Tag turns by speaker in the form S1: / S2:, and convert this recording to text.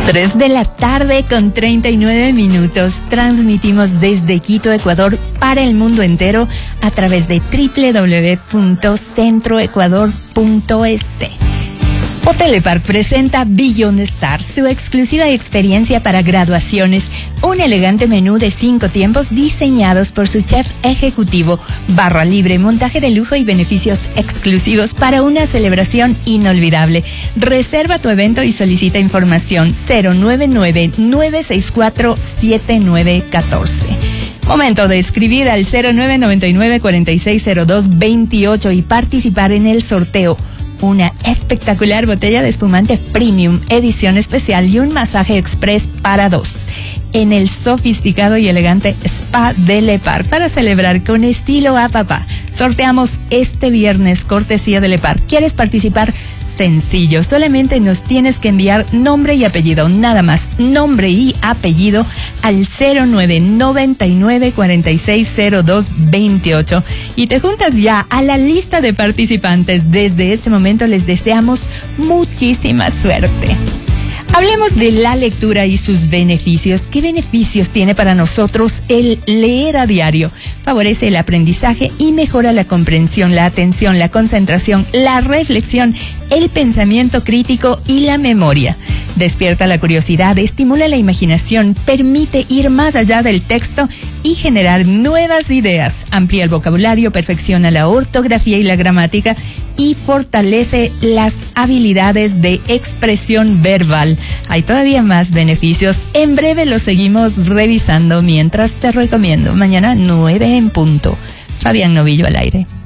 S1: 3 de la tarde con 39 minutos. Transmitimos desde Quito, Ecuador, para el mundo entero a través de www.centroecuador.es. Hotelepar presenta Beyond Star, su exclusiva experiencia para graduaciones. Un elegante menú de 5 tiempos diseñados por su chef ejecutivo. Barra libre, montaje de lujo y beneficios exclusivos para una celebración inolvidable. Reserva tu evento y solicita información 099-964-7914. Momento de escribir al 0999-460228 y participar en el sorteo. Una espectacular botella de espumante premium, edición especial y un masaje express para 2 en el sofisticado y elegante Spa de Lepar para celebrar con estilo a papá. Sorteamos este viernes cortesía de Lepar. ¿Quieres participar? Sencillo, solamente nos tienes que enviar nombre y apellido, nada más, nombre y apellido al 0999-460228 y te juntas ya a la lista de participantes. Desde este momento les deseamos muchísima suerte. Hablemos de la lectura y sus beneficios. ¿Qué beneficios tiene para nosotros el leer a diario? Favorece el aprendizaje y mejora la comprensión, la atención, la concentración, la reflexión, el pensamiento crítico y la memoria. Despierta la curiosidad, estimula la imaginación, permite ir más allá del texto y generar nuevas ideas. Amplía el vocabulario, perfecciona la ortografía y la gramática y fortalece las habilidades de expresión verbal. Hay todavía más beneficios. En breve los seguimos revisando. Mientras te recomiendo, mañana 9 en punto. Fabián Novillo al aire.